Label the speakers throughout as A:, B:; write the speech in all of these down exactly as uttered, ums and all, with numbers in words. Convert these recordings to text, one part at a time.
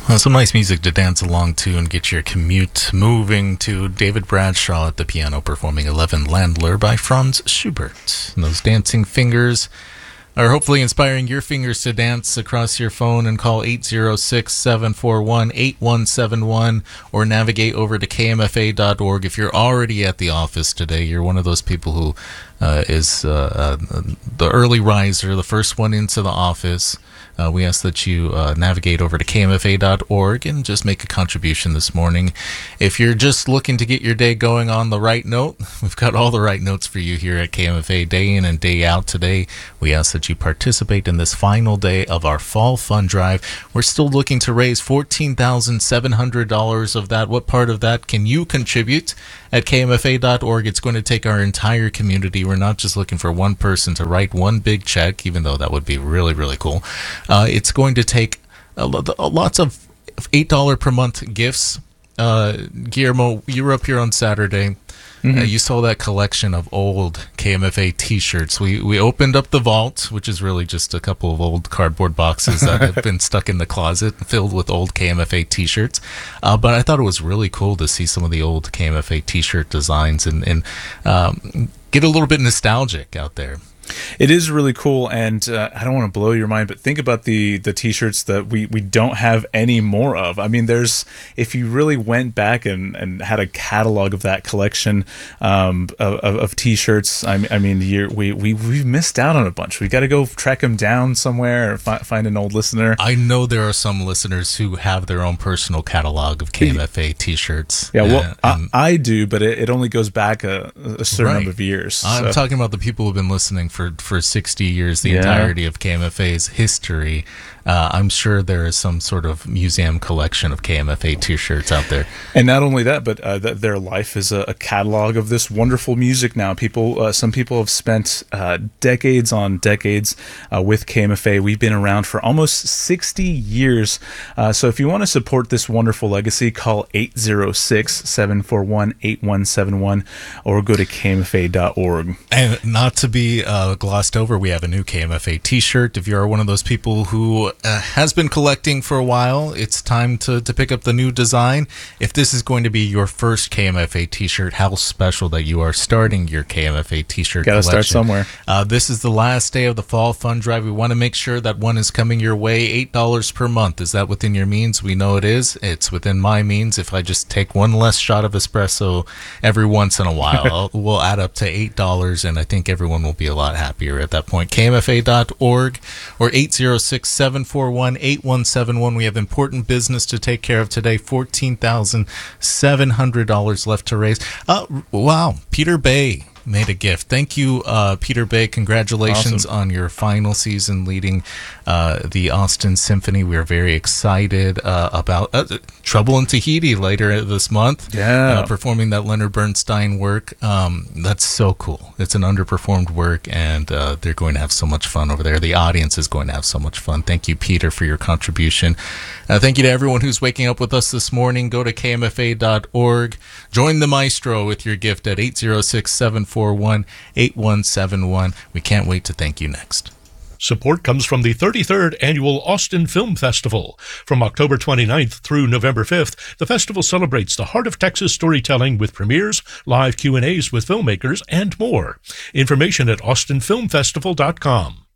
A: Uh, some nice music to dance along to and get your commute moving to. David Bradshaw at the piano performing eleven Landler by Franz Schubert. And those dancing fingers are hopefully inspiring your fingers to dance across your phone, and call eight zero six, seven four one, eight one seven one or navigate over to K M F A dot org. If you're already at the office today, you're one of those people who uh, is uh, uh, the early riser, the first one into the office. Uh, we ask that you uh, navigate over to K M F A dot org and just make a contribution this morning. If you're just looking to get your day going on the right note, we've got all the right notes for you here at K M F A day in and day out today. We ask that you participate in this final day of our Fall Fund Drive. We're still looking to raise fourteen thousand seven hundred dollars of that. What part of that can you contribute at K M F A dot org? It's going to take our entire community. We're not just looking for one person to write one big check, even though that would be really, really cool. Uh, it's going to take uh, lots of eight dollars per month gifts. Uh, Guillermo, you were up here on Saturday. Mm-hmm. Uh, you saw that collection of old K M F A t-shirts. We we opened up the vault, which is really just a couple of old cardboard boxes that have been stuck in the closet filled with old K M F A t-shirts. Uh, but I thought it was really cool to see some of the old K M F A t-shirt designs and, and um, get a little bit nostalgic out there.
B: It is really cool, and uh, I don't want to blow your mind, but think about the the t-shirts that we, we don't have any more of. I mean, there's, if you really went back and, and had a catalog of that collection um, of, of t-shirts, I, I mean, you're, we, we, we've missed out on a bunch. We got to go track them down somewhere or fi- find an old listener.
A: I know there are some listeners who have their own personal catalog of K M F A t-shirts.
B: Yeah, well, and, I, I do, but it, it only goes back a, a certain right. number of years.
A: I'm
B: so.
A: talking about the people who've been listening for for sixty years, the
B: yeah.
A: entirety of K M F A's history. Uh, I'm sure there is some sort of museum collection of K M F A t-shirts out there.
B: And not only that, but uh, th- their life is a, a catalog of this wonderful music now. People, uh, some people have spent uh, decades on decades uh, with K M F A. We've been around for almost sixty years. Uh, so if you want to support this wonderful legacy, call eight zero six, seven four one, eight one seven one or go to K M F A dot org.
A: And not to be uh, glossed over, we have a new K M F A t-shirt. If you're one of those people who uh, has been collecting for a while, it's time to, to pick up the new design. If this is going to be your first K M F A t-shirt, how special that you are starting your K M F A t-shirt
B: Gotta
A: collection.
B: Start somewhere.
A: Uh, this is the last day of the Fall Fund Drive. We want to make sure that one is coming your way. eight dollars per month. Is that within your means? We know it is. It's within my means. If I just take one less shot of espresso every once in a while, we'll add up to eight dollars, and I think everyone will be a lot happier at that point. K M F A dot org or eight zero six, seven four one, eight one seven one. We have important business to take care of today. fourteen thousand seven hundred dollars left to raise. Uh, wow. Peter Bay made a gift. Thank you, uh, Peter Bay. Congratulations
B: awesome.
A: on your final season leading uh, the Austin Symphony. We're very excited uh, about uh, Trouble in Tahiti later this month.
B: Yeah.
A: Uh, performing that Leonard Bernstein work. Um, that's so cool. It's an underperformed work, and uh, they're going to have so much fun over there. The audience is going to have so much fun. Thank you, Peter, for your contribution. Uh, thank you to everyone who's waking up with us this morning. Go to K M F A dot org. Join the maestro with your gift at eight zero six, seven four one, eight one seven one. We can't wait to thank you next.
C: Support comes from the thirty-third Annual Austin Film Festival. From October twenty-ninth through November fifth, the festival celebrates the heart of Texas storytelling with premieres, live Q and A's with filmmakers, and more. Information at austin film festival dot com.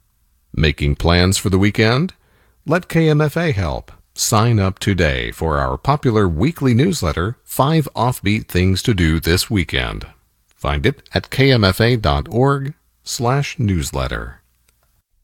D: Making plans for the weekend? Let K M F A help. Sign up today for our popular weekly newsletter, Five Offbeat Things to Do This Weekend. Find it at K M F A dot org slash newsletter.